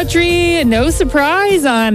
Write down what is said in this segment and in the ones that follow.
Country, no surprise on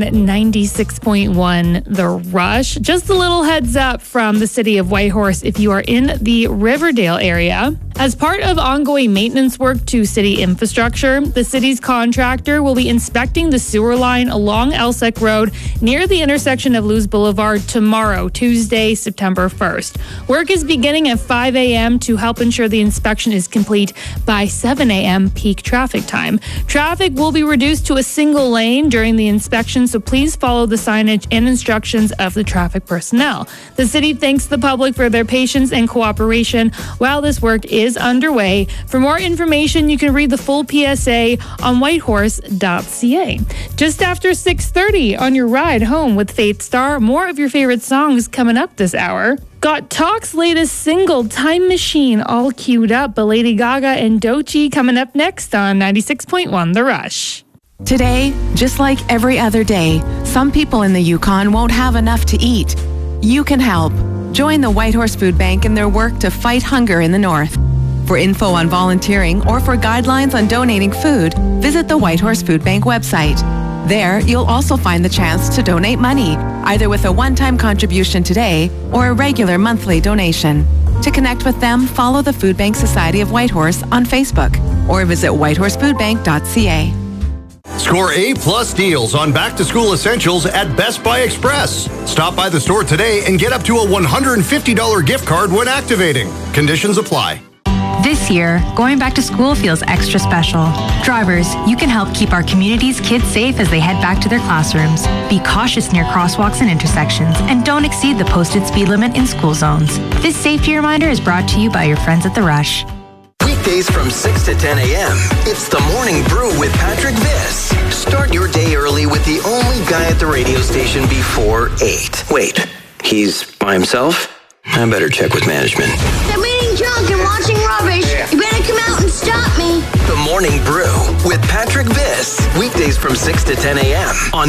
96.1 The Rush. Just a little heads up from the city of Whitehorse if you are in the Riverdale area. As part of ongoing maintenance work to city infrastructure, the city's contractor will be inspecting the sewer line along Elsek Road near the intersection of Lewis Boulevard tomorrow, Tuesday, September 1st. Work is beginning at 5 a.m. to help ensure the inspection is complete by 7 a.m. peak traffic time. Traffic will be reduced to a single lane during the inspection, so please follow the signage and instructions of the traffic personnel. The city thanks the public for their patience and cooperation while this work is underway. For more information, you can read the full PSA on whitehorse.ca. Just after 6:30 on your ride home with Faith Star, more of your favorite songs coming up this hour. Got Talk's latest single, Time Machine, all queued up, but Lady Gaga and Doechii coming up next on 96.1 The Rush. Today, just like every other day, some people in the Yukon won't have enough to eat. You can help. Join the Whitehorse Food Bank in their work to fight hunger in the north. For info on volunteering or for guidelines on donating food, visit the Whitehorse Food Bank website. There, you'll also find the chance to donate money, either with a one-time contribution today or a regular monthly donation. To connect with them, follow the Food Bank Society of Whitehorse on Facebook or visit whitehorsefoodbank.ca. Score A+ deals on back-to-school essentials at Best Buy Express. Stop by the store today and get up to a $150 gift card when activating. Conditions apply. This year, going back to school feels extra special. Drivers, you can help keep our community's kids safe as they head back to their classrooms. Be cautious near crosswalks and intersections, and don't exceed the posted speed limit in school zones. This safety reminder is brought to you by your friends at The Rush. Weekdays from 6 to 10 a.m., it's the Morning Brew with Patrick Viss. Start your day early with the only guy at the radio station before 8. Wait, he's by himself? I better check with management. They're being drunk and watching rubbish. You better come out and stop me. The Morning Brew with Patrick Viss. Weekdays from 6 to 10 a.m. on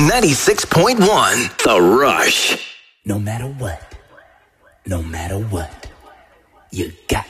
96.1 The Rush. No matter what, you got